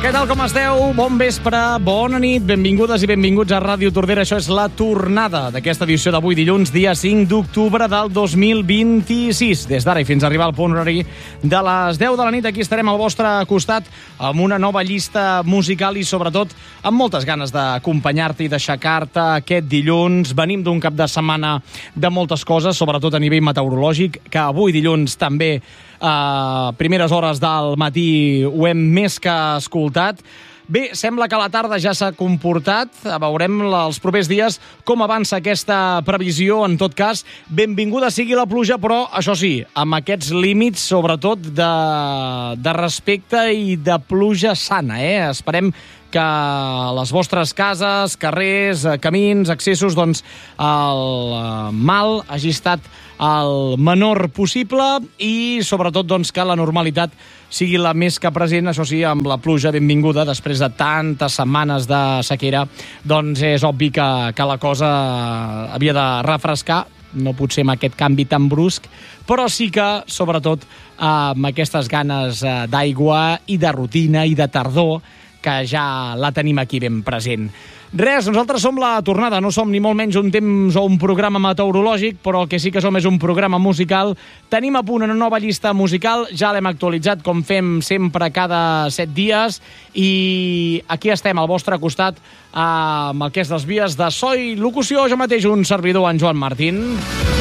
què tal, com esteu? Bon vespre, bona nit, benvingudes i benvinguts a Ràdio Tordera. Això és la tornada d'aquesta edició d'avui, dilluns, dia 5 d'octubre del 2026. Des d'ara i fins a arribar al punt horari de les 10 de la nit, aquí estarem al vostre costat amb una nova llista musical i, sobretot, amb moltes ganes d'acompanyar-te i d'aixecar-te aquest dilluns. Venim d'un cap de setmana de moltes coses, sobretot a nivell meteorològic, que avui dilluns també a primeres hores del matí ho hem més que escoltat. Bé, sembla que la tarda ja s'ha comportat. Veurem els propers dies com avança aquesta previsió. En tot cas, benvinguda sigui la pluja, però, això sí, amb aquests límits, sobretot, de respecte i de pluja sana, Esperem que les vostres cases, carrers, camins, accessos, doncs el mal hagi estat el menor possible i, sobretot, doncs, que la normalitat sigui la més que present, això sí, amb la pluja benvinguda després de tantes setmanes de sequera. Doncs és obvi que la cosa havia de refrescar, no potser amb aquest canvi tan brusc, però sí que, sobretot, amb aquestes ganes d'aigua i de rutina i de tardor, que ja la tenim aquí ben present. Res, nosaltres som la tornada, no som ni molt menys un temps o un programa meteorològic, però el que sí que som és un programa musical. Tenim a punt una nova llista musical, ja l'hem actualitzat com fem sempre cada 7 dies, i aquí estem al vostre costat amb el que és les vies de so i locució, jo mateix un servidor, en Joan Martín.